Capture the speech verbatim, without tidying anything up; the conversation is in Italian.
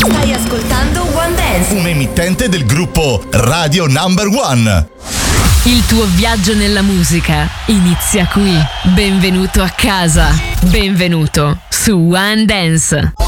Stai ascoltando One Dance, un emittente del gruppo Radio Number One. Il tuo viaggio nella musica inizia qui. Benvenuto a casa. Benvenuto su One Dance.